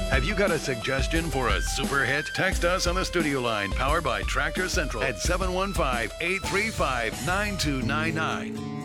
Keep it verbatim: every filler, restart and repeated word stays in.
Have you got a suggestion for a super hit? Text us on the studio line powered by Tractor Central at seven one five, eight three five, nine two nine nine.